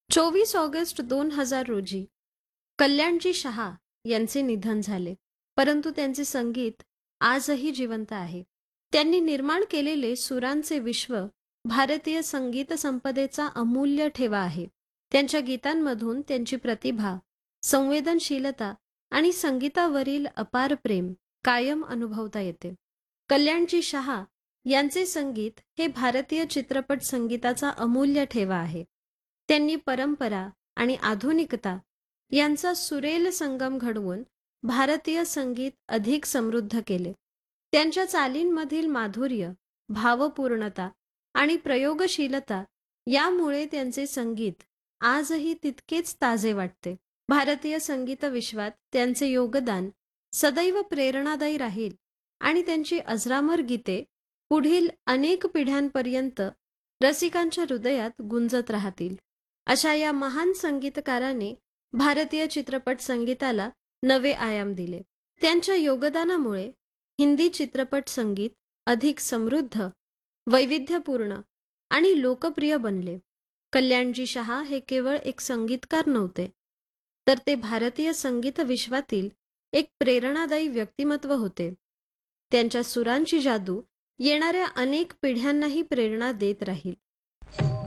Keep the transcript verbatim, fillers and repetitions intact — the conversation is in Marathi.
चोवीस ऑगस्ट दोन हजार रोजी कल्याणजी शहा यांचे निधन झाले. परंतु त्यांचे संगीत आजही जिवंत आहे. त्यांनी निर्माण केलेले सुरांचे विश्व भारतीय संगीत संपदेचा अमूल्य ठेवा आहे. त्यांच्या गीतांमधून त्यांची प्रतिभा, संवेदनशीलता आणि संगीतावरील अपार प्रेम कायम अनुभवता येते. कल्याणजी शहा यांचे संगीत हे भारतीय चित्रपट संगीताचा अमूल्य ठेवा आहे. त्यांनी परंपरा आणि आधुनिकता यांचा सुरेल संगम घडवून भारतीय संगीत अधिक समृद्ध केले. त्यांच्या चालींमधील माधुर्य, भावपूर्णता आणि प्रयोगशीलता यामुळे त्यांचे संगीत आजही तितकेच ताजे वाटते. भारतीय संगीत विश्वात त्यांचे योगदान सदैव प्रेरणादायी राहील आणि त्यांची अजरामर गीते पुढील अनेक पिढ्यांपर्यंत रसिकांच्या हृदयात गुंजत राहतील. अशा या महान संगीतकाराने भारतीय चित्रपट संगीताला नवे आयाम दिले. त्यांच्या योगदानामुळे हिंदी चित्रपट संगीत अधिक समृद्ध, वैविध्यपूर्ण आणि लोकप्रिय बनले. कल्याणजी शहा हे केवळ एक संगीतकार नव्हते, तर ते भारतीय संगीत विश्वातील एक प्रेरणादायी व्यक्तिमत्व होते. त्यांच्या सुरांची जादू येणाऱ्या अनेक पिढ्यांनाही प्रेरणा देत राहील.